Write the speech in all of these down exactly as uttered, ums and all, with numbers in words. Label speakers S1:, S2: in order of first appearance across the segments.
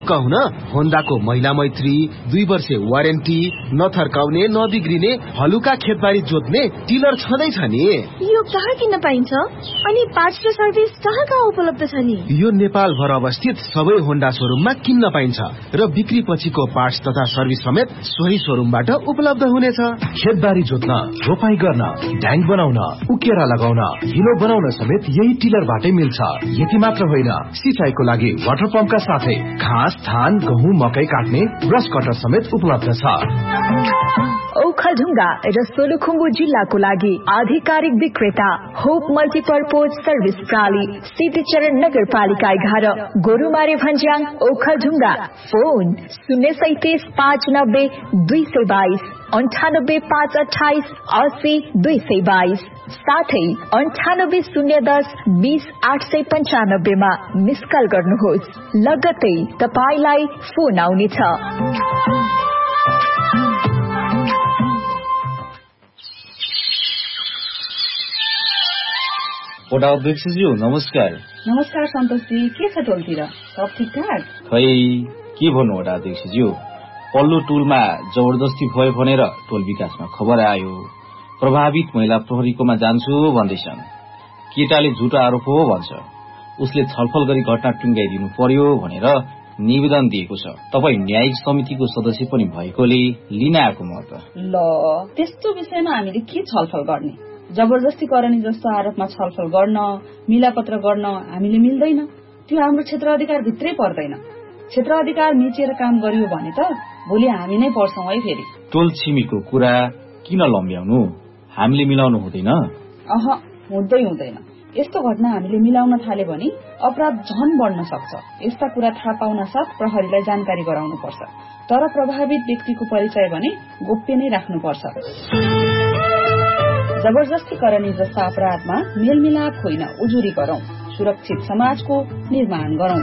S1: कहून होन्डाको महिला मैत्री दुई वर्षे वारेन्टी, नथर्काउने नबिग्रिने हलुका खेतबारी जोत्ने टिलर छँदैछ नि।
S2: यो कहाँ किन्न पाइन्छ अनि पार्ट्स र सर्भिस कहाँ कहाँ उपलब्ध छ नि?
S1: यो नेपाल भर अवस्थित सबै होन्डा शोरूममा किन्न पाइन्छ र बिक्री पछिको पार्ट्स तथा सर्भिस समेत सोही शोरूमबाट उपलब्ध हुनेछ।
S3: खेतबारी जोत्न, रोपाई गर्न, ढ्याङ बनाउन, उकेरा लगाउन, हिलो बनाउन समेत यही टिलरबाटै मिल्छ। यति मात्र होइन, सिंचाइको लागि वाटर पम्पका साथै घाँस, धान, गहुँ, मकै काट्ने ब्रश कटर समेत उपलब्ध छ।
S4: ओखलढुङ्गा र सोलुखुम्बु जिल्लाको लागि आधिकारिक विक्रेता होप मल्टिपर्पोज सर्भिस प्रणाली, सिद्धिचरण नगरपालिका एघार, गोरुमारे भन्ज्याङ, ओखलढुङ्गा। फोन शून्य सैतिस पाँच नब्बे दुई सय बाइस, अन्ठानब्बे पाँच अठाइस अस्सी दुई सय बाइस, साथै अन्ठानब्बे शून्य दस बीस आठ सय पञ्चानब्बेमा मिस कल गर्नुहोस्। लगत्तै तपाईलाई फोन आउनेछ।
S5: वडा अध्यक्षज्यू नमस्कार।
S6: नमस्कार सन्तोषजी, के छ टोलतिर? सब ठिकठाक?
S5: खै के भन्नु वडा अध्यक्षज्यू, पल्लो टोलमा जबरजस्ती भयो भनेर टोल विकासमा खबर आयो। प्रभावित महिला प्रहरीकोमा जान्छु भन्दैछन्। केटाले झुटो आरोप हो भन्छ। उसले छलफल गरी घटना टुङ्गाइदिनु पर्यो भनेर निवेदन दिएको छ। तपाई न्यायिक समितिको सदस्य पनि भएकोले लिन आएको म त।
S6: ल, त्यस्तो विषयमा हामीले के छलफल गर्ने? जबरजस्ती करनी जस्तो आरोपमा छलफल गर्न, मिलापत्र गर्न हामीले मिल्दैन। त्यो हाम्रो क्षेत्र अधिकार भित्रै पर्दैन। क्षेत्र अधिकार मिचेर काम गरियो भने त भोलि हामी नै पर्छौं है फेरि।
S5: टोल छिमेकीको कुरा किन लम्ब्याउनु? हामीले मिलाउनु हुँदैन?
S6: अह, हुँदै हुँदैन। यस्तो घटना हामीले मिलाउन थाले भने अपराध झन बढ्न सक्छ। यस्ता कुरा थाहा पाउन साथ प्रहरीलाई जानकारी गराउनु पर्छ। तर प्रभावित व्यक्तिको परिचय भने गोप्य नै राख्नुपर्छ। जबरजस्ती करनी जस्ता अपराधमा मेलमिलाप होइन, उजुरी गरौं। सुरक्षित समाजको निर्माण गरौं।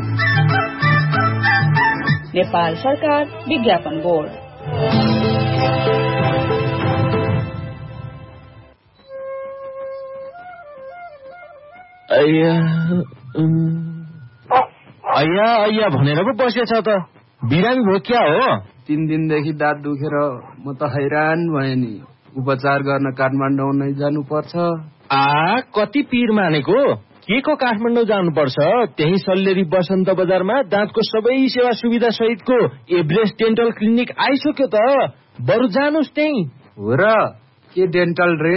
S6: नेपाल सरकार विज्ञापन बोर्ड।
S1: अय्या अय्या अय्या भनेर पो बसेछ त। बिरामी भयो क्या हो?
S7: तीन दिनदेखि दाँत दुखेर म त हैरान भएँ नि। उपचार गर्न काठमाडौँ नै जानु पर्छ।
S1: आ कति पीर मानेको? के को काठमाडौँ जानुपर्छ? त्यही सल्लेरी बसन्त बजारमा दाँतको सबै सेवा सुविधा सहितको एभरेस्ट डेन्टल क्लिनिक आइसक्यो त। बरु जानुस् त्यही।
S7: हो र, के डेन्टल रे?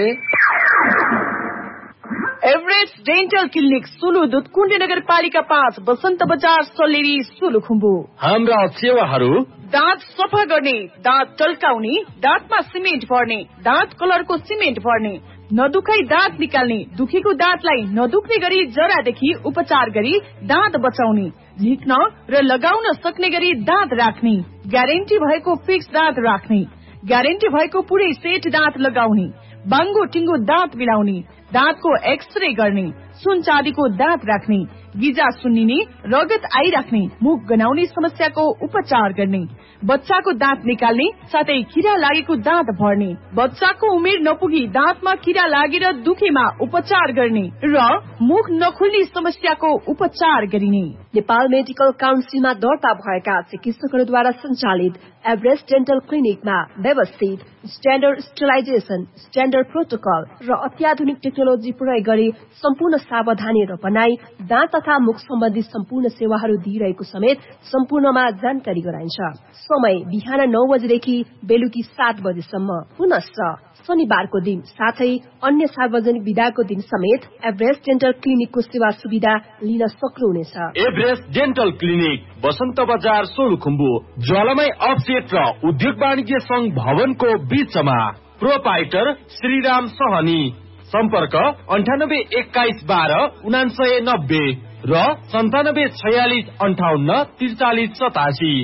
S8: Everest dental clinic Sulu Dudhkund नगरपालिका पाँच, बसन्त बजार, सल्लेरी, सोलुखुम्बु।
S1: हाम्रा सेवाहरू:
S8: दाँत सफा गर्ने, दाँत टल्काउने, दाँतमा सिमेन्ट भर्ने, दाँत कलरको सिमेन्ट भर्ने, नदुखाई दाँत निकाल्ने, दुखेको दाँतलाई नदुख्ने गरी जरादेखि उपचार गरी दाँत बचाउने, झिक्न र लगाउन सक्ने गरी दाँत राख्ने, ग्यारेन्टी भएको फिक्स दाँत राख्ने, ग्यारेन्टी भएको पुरै सेट दाँत लगाउने, बाङ्गो टिङ्गो दाँत मिलाउने, दाँतको एक्सरे गर्ने, सुन चाँदीको दाँत राख्ने, गिजा सुन्निने, रगत आइराख्ने, मुख गनाउने समस्याको उपचार गर्ने, बच्चाको दाँत निकाल्ने, साथै किरा लागेको दाँत भर्ने, बच्चाको उमेर नपुगी दाँतमा किरा लागेर दुखेमा उपचार गर्ने र मुख नखुल्ने समस्याको उपचार गरिने।
S4: नेपाल मेडिकल काउन्सिलमा दर्ता भएका चिकित्सकहरूद्वारा सञ्चालित एभरेस्ट डेन्टल क्लिनिकमा व्यवस्थित स्ट्यान्डर्ड स्टरलाइजेसन, स्ट्यान्डर्ड प्रोटोकल र अत्याधुनिक टेक्नोलोजी प्रयोग गरी सम्पूर्ण सावधानी र बनाई दाँत तथा मुख सम्बन्धी सम्पूर्ण सेवाहरू दिइरहेको समेत सम्पूर्णमा जानकारी गराइन्छ। समय बिहान नौ बजेदेखि बेलुकी सात बजेसम्म। पुनश्च शनिबारको दिन साथै अन्य सार्वजनिक विदाको दिन समेत एभरेस्ट डेन्टल क्लिनिकको सेवा सुविधा लिन सक्नुहुनेछ।
S1: एभरेस्ट डेन्टल क्लिनिक, बसन्त बजार, सोलुखुम्बु, ज्वालामाई अफसेट र उद्योग वाणिज्य संघ भवनको बीचमा। प्रोपाइटर श्रीराम सहनी। सम्पर्क अन्ठानब्बे एक्काइस बाह्र उनान्सय नब्बे र सन्तानब्बे छयालिस अन्ठाउन्न त्रिचालिस सतासी।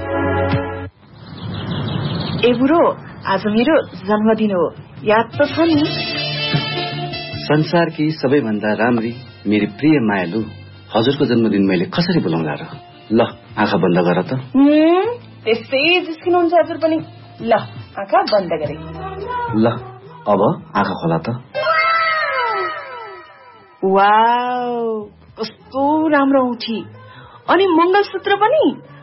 S8: ए बुढो, आज मेरो जन्मदिन हो, याद त छ नि?
S9: संसारकी सबैभन्दा राम्री मेरी प्रिय मायालु, हजुरको जन्मदिन मैले कसरी बोलाउँला र? ल, आँखा बन्द गर त।
S8: त्यसै जिस्किनुहुन्छ हजुर पनि। ल, आँखा बन्द गरे।
S9: ल, अब आँखा खोला त।
S8: वाउ, कस्तो राम्रो औठी। अनि मंगलसूत्र पनि।